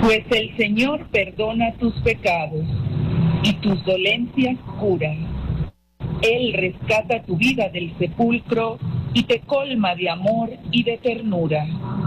Pues el Señor perdona tus pecados y tus dolencias cura. Él rescata tu vida del sepulcro y te colma de amor y de ternura.